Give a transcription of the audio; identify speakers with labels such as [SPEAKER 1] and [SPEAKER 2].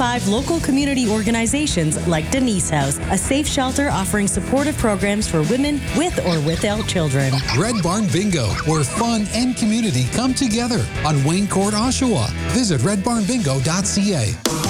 [SPEAKER 1] 5 local community organizations like Denise House, a safe shelter offering supportive programs for women with or without children.
[SPEAKER 2] Red Barn Bingo, where fun and community come together on Wayne Court, Oshawa. Visit redbarnbingo.ca.